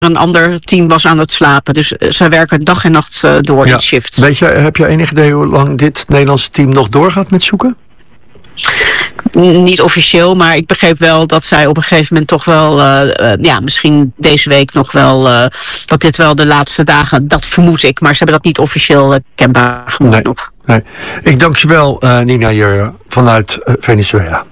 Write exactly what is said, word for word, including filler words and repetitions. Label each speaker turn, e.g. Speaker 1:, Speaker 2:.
Speaker 1: een ander team was aan het slapen. Dus uh, zij werken dag en nacht uh, door
Speaker 2: ja.
Speaker 1: in shift.
Speaker 2: Weet je, heb je enig idee hoe lang dit Nederlandse team nog doorgaat met zoeken?
Speaker 1: Niet officieel, maar ik begreep wel dat zij op een gegeven moment toch wel, uh, uh, ja, misschien deze week nog wel, uh, dat dit wel de laatste dagen, dat vermoed ik, maar ze hebben dat niet officieel uh, kenbaar gemaakt
Speaker 2: nee,
Speaker 1: nog.
Speaker 2: Nee. Ik dank je wel, uh, Nina, hier vanuit uh, Venezuela.